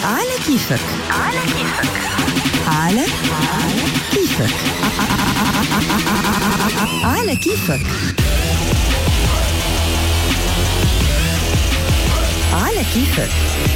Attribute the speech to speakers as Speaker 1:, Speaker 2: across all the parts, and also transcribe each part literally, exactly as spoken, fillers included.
Speaker 1: على كيفك على كيفك على كيفك على كيفك على كيفك.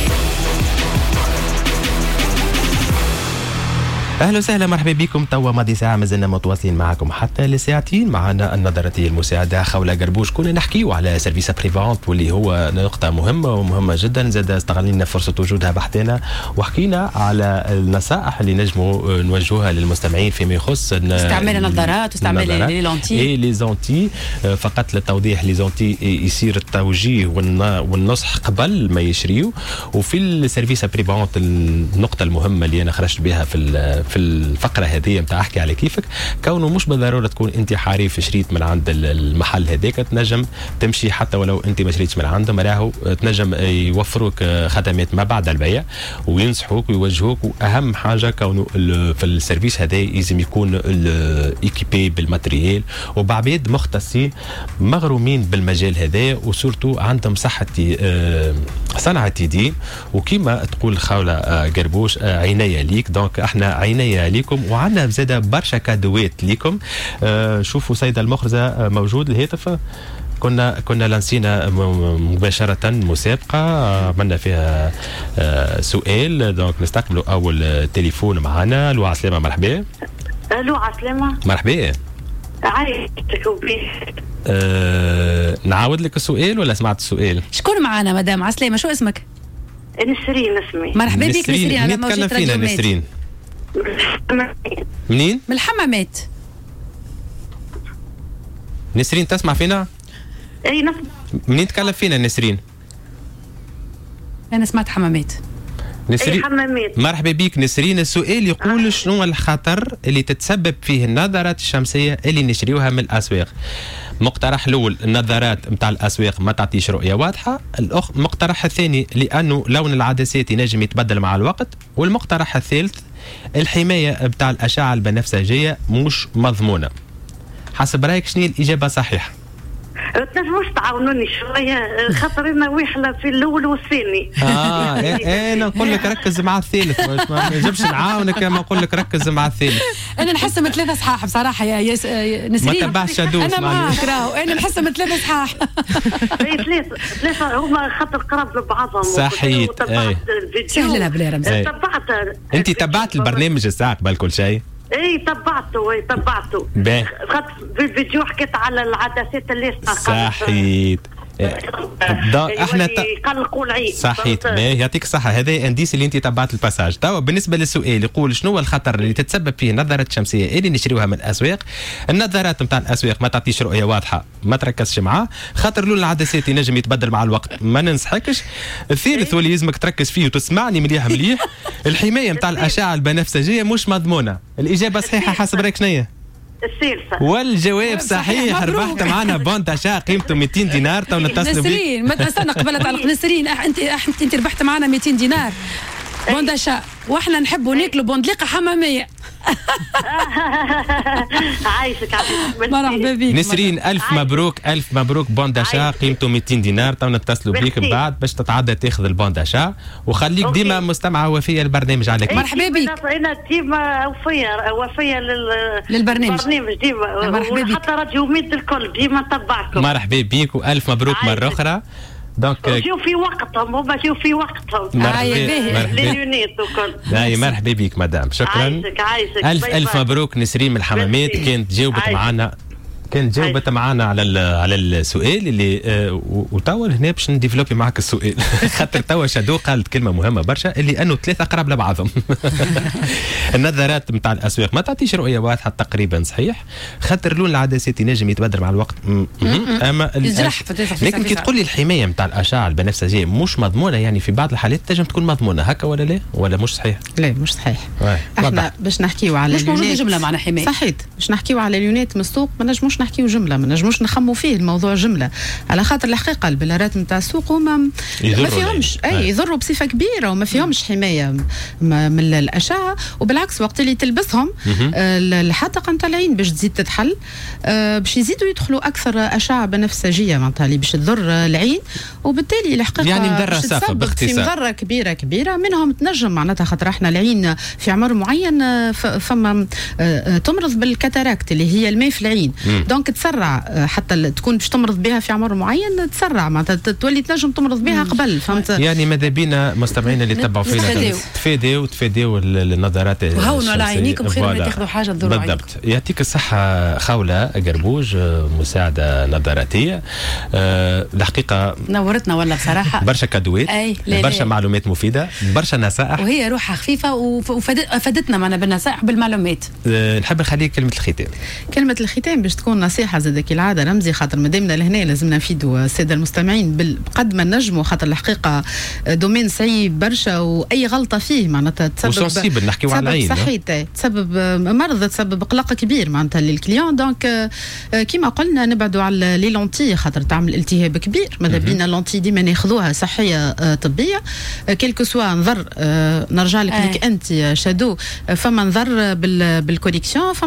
Speaker 2: أهلا وسهلا، مرحبا بكم. توا ماضي ساعة مازلنا متواصلين معكم حتى لساعتين. معنا النظرتية المساعدة خولة قربوش. كنا نحكيو على سيرفيس بريفونت واللي هو نقطة مهمة ومهمة جدا. زاد استغلينا فرصة وجودها بحثنا وحكينا على النصائح اللي نجموا نوجهوها للمستمعين فيما يخص
Speaker 3: استعمال النظارات واستعمال لي لونتي
Speaker 2: اي لي زونتي. فقط للتوضيح، لي زونتي يصير التوجيه والنصح قبل ما يشريو. وفي السيرفيس بريفونت النقطة المهمة اللي أنا خرجت بها في في الفقرة هذه متاع احكي على كيفك، كونه مش بالضرورة تكون انت حريف شريت من عند المحل هذاك، تنجم تمشي حتى ولو انت ما شريتش من عندهم، راهو تنجم يوفروك خدمات ما بعد البيع وينصحوك ويوجهوك. واهم حاجة كونه في السيرفيس هذا لازم يكون ايكيبي بالماتريال وبعباد مختصين مغرومين بالمجال هذا وسورتو عندهم صحة صنعة يدين. وكما تقول خولة قربوش عينيا ليك، دونك احنا عينيا ليكم وعندنا زاده برشا كادوات ليكم. آه شوفوا سيدة المخرجة موجود الهاتف، كنا كنا لانسينا مباشرة مسابقة عملنا فيها آه سؤال. دونك نستقبلوا أول تليفون معنا. لو عسلامة، مرحبا.
Speaker 4: الو عسلامة،
Speaker 2: مرحبا.
Speaker 4: عايشتك وبيه.
Speaker 2: آه نعاود لك السؤال ولا سمعت السؤال؟
Speaker 3: شكون معنا مدام عسلامة؟ شو اسمك؟
Speaker 4: نسرين اسمي.
Speaker 3: مرحبا بك نسرين.
Speaker 2: على موجة راديو نسرين. منين؟
Speaker 3: من الحمامات.
Speaker 2: نسرين تسمع فينا؟
Speaker 4: اي نسمع. منين
Speaker 2: تكلم فينا نسرين؟
Speaker 3: انا سمعت حمامات.
Speaker 2: نسرين
Speaker 4: حمامات.
Speaker 2: مرحبا بك نسرين. السؤال يقول آه. شنو الخطر اللي تتسبب فيه النظارات الشمسية اللي نشريوها من الأسواق؟ مقترح الأول، النظارات متاع الأسواق ما تعطيش رؤية واضحة. الأخ مقترح الثاني، لأنه لون العدسات ينجم يتبدل مع الوقت. والمقترح الثالث، الحماية بتاع الأشعة البنفسجية مش مضمونة. حسب رأيك شنو الإجابة صحيحة؟
Speaker 4: تنجموش تعاونوني شويه خاطر انا ويحله في الاول والثاني.
Speaker 2: اه إيه انا نقول لك ركز مع الثالث، ما نجمش نعاونك ما نقول لك ركز مع الثالث.
Speaker 3: انا نحس من ثلاثه صحاح بصراحه يا يس... نسرين.
Speaker 2: ما تبعش ادوس.
Speaker 3: انا معاك راهو، انا نحس من ثلاثه صحاح.
Speaker 4: اي ثلاثه ثلاثه هما خاطر قراب لبعضهم.
Speaker 2: صحيت.
Speaker 4: اي
Speaker 3: سهلة بلا رمزي.
Speaker 4: تبعت
Speaker 2: انت تبعت البرنامج الساعه قبل كل شيء؟
Speaker 4: اي تبعته اي تبعته خاطر في الفيديو حكيت على العدسات اللي
Speaker 2: صحيت.
Speaker 4: احنا يقلقوا العين.
Speaker 2: صحيت. يعطيك الصحة. هذا انديس اللي انت تبعت الباساج. توا بالنسبة للسؤال يقول شنو الخطر اللي تتسبب فيه النظارات الشمسية اللي نشريوها من الأسواق؟ النظارات نتاع الأسواق ما تعطيش رؤية واضحة، ما تركزش معاه. خاطر لون العدسات ينجم يتبدل مع الوقت، ما ننصحكش. الثالث واللي لازمك تركز فيه وتسمعني مليح مليح، الحماية نتاع الأشعة البنفسجية مش مضمونة. الإجابة صحيحة حسب رأيك شنية؟
Speaker 4: الثالثة.
Speaker 2: والجواب صحيح. ربحت معنا بوند عشاء قيمته مئتين دينار. تو نتصلوا بك
Speaker 3: نسرين. ما استنى قبل تعلق نسرين. انت انت ربحت معنا مئتين دينار بوند عشاء، واحنا نحبوا ناكلوا بوندليقه حماميه.
Speaker 4: عايشك عايشك.
Speaker 3: مرحبا بك
Speaker 2: نسرين. الف مبروك الف مبروك. بوند عشاء قيمته مئتين دينار. تو نتصلوا بك بعد باش تتعدى تاخذ البوند عشاء. وخليك ديما مستمعه وفيه للبرنامج على كيف.
Speaker 3: مرحبا بك.
Speaker 4: انا ديما وفيه وفيه
Speaker 3: للبرنامج
Speaker 4: ديما.
Speaker 3: مرحبا بك.
Speaker 4: حتى راديو ميد الكل ديما تبعكم.
Speaker 2: مرحبا بك والف مبروك مره اخرى. دونك
Speaker 4: جيو في وقتهم، هما جيو في وقتهم.
Speaker 2: مرحبا.
Speaker 4: ليونيت وكل.
Speaker 2: اي مرحبا بك مدام، شكرا.
Speaker 4: عايشك عايشك.
Speaker 2: الف الف مبروك نسرين من الحمامات. كانت جاوبت معنا كان جاوبت معنا على على السؤال اللي آه وتوا هنا باش نديفلوبي معك السؤال. خاطر توا شادو قالت كلمه مهمه برشا اللي انه ثلاثه قراب لبعضهم. النظارات نتاع الاسواق ما تعطيش رؤيه واضحه تقريبا صحيح، خاطر لون العدسات ينجم يتبدل مع الوقت. اما لكن كي تقول لي الحمايه نتاع الاشعه البنفسجيه مش مضمونه، يعني في بعض الحالات تنجم تكون مضمونه هكا ولا لا ولا مش صحيح؟
Speaker 5: لا مش صحيح. احنا باش نحكيو على
Speaker 3: مش موجوده جمله معنا حمايه
Speaker 5: صحيت. باش نحكيو على اليونات من السوق ما نجموش
Speaker 3: نجموش نحكيو جمله، ما نجموش نخموا فيه الموضوع جمله، على خاطر الحقيقه البلارات نتاع السوق هما ما فيهمش اي يضروا بصفه كبيره وما فيهمش حمايه من الاشعه، وبالعكس وقت اللي تلبسهم الحدقه نتاع العين باش تزيد تتحل، باش يزيدوا يدخلوا اكثر اشعه بنفسجيه معناتها اللي باش تضر العين، وبالتالي الحقيقه
Speaker 2: يعني مضره صافه باختصار
Speaker 3: في مضره كبيره كبيره منهم تنجم معناتها خاطر احنا العين في عمر معين فما تمرض بالكاتاراكت اللي هي الماء في العين، دونك تسرع حتى تكون باش تمرض بها في عمر معين تسرع معناتها تولي تنجم تمرض بها قبل، فهمت؟
Speaker 2: يعني ماذا بينا مستمعينا اللي تبعوا فينا تفادوا تفادوا النظارات
Speaker 3: وهونوا على عينيكم خير ما تاخذوا حاجه تضر عينيكم.
Speaker 2: بالضبط. يعطيك الصحه خوله قربوج مساعده نظاراتيه. أه الحقيقه
Speaker 3: نورتنا ولا بصراحه
Speaker 2: برشا كادوات، برشا معلومات مفيده، برشا نصائح،
Speaker 3: وهي روحها خفيفه وفادتنا معنا بالنصائح بالمعلومات.
Speaker 2: أه نحب نخليك كلمه الختام.
Speaker 3: كلمه الختام باش تكون نصيحه زاد كالعاده رمزي، خاطر مادامنا لهنا لازمنا نفيدوا الساده المستمعين بقد ما نجموا، خاطر الحقيقه دومين صعيب برشا واي غلطه فيه معناتها تسبب
Speaker 2: وسنسيبل نحكيو على العين،
Speaker 3: صحيح تسبب مرض، تسبب قلق كبير معناتها للكليون. دونك كيما قلنا نبعدوا على لي لونتي خاطر تعمل التهاب كبير، ماذا بينا لونتي ديما ناخذوها صحيه طبيه كيلكو سوا نضر. نرجع لك لك انت شادو، فما نضر بالكوريكسيون،